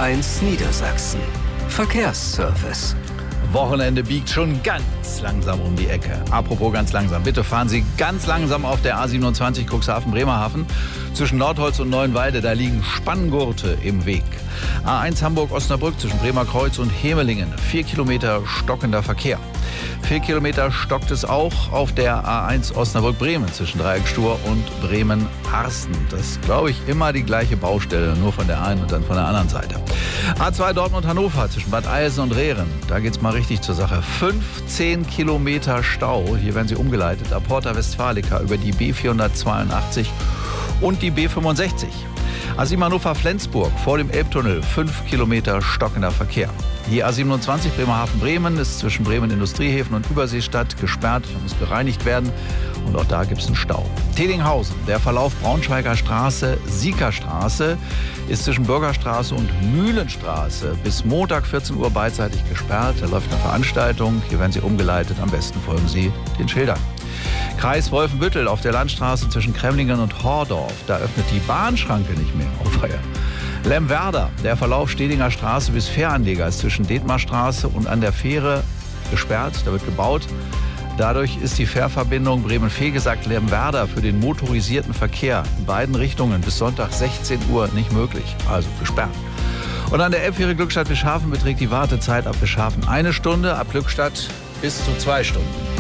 A1 Niedersachsen. Verkehrsservice. Wochenende biegt schon ganz langsam um die Ecke. Apropos ganz langsam, bitte fahren Sie ganz langsam auf der A27 Cuxhaven-Bremerhaven. Zwischen Nordholz und Neuenwalde, da liegen Spanngurte im Weg. A1 Hamburg-Osnabrück zwischen Bremerkreuz und Hemelingen. 4 Kilometer stockender Verkehr. 4 Kilometer stockt es auch auf der A1 Osnabrück-Bremen zwischen Dreieckstuhr und Bremen-Harsten. Das ist, glaube ich, immer die gleiche Baustelle, nur von der einen und dann von der anderen Seite. A2 Dortmund-Hannover zwischen Bad Eilsen und Rehren. Da geht's mal richtig zur Sache. 15 Kilometer Stau. Hier werden sie umgeleitet ab Porta Westfalica über die B482 und die B65. A7 Hannover-Flensburg vor dem Elbtunnel, 5 Kilometer stockender Verkehr. Die A27 Bremerhaven-Bremen ist zwischen Bremen-Industriehäfen und Überseestadt gesperrt, muss bereinigt werden und auch da gibt es einen Stau. Tedinghausen, der Verlauf Braunschweiger Straße, Siekerstraße ist zwischen Bürgerstraße und Mühlenstraße bis Montag 14 Uhr beidseitig gesperrt. Da läuft eine Veranstaltung, hier werden Sie umgeleitet, am besten folgen Sie den Schildern. Kreis Wolfenbüttel auf der Landstraße zwischen Kremlingen und Hordorf. Da öffnet die Bahnschranke nicht mehr. Auweia. Lemwerder, der Verlauf Stedinger Straße bis Fähranleger ist zwischen Detmarstraße und an der Fähre gesperrt. Da wird gebaut. Dadurch ist die Fährverbindung Bremen-Vegesack-Lemwerder für den motorisierten Verkehr in beiden Richtungen bis Sonntag 16 Uhr nicht möglich. Also gesperrt. Und an der Elbfähre Glückstadt-Wischhafen beträgt die Wartezeit ab Wischhafen 1 Stunde, ab Glückstadt bis zu 2 Stunden.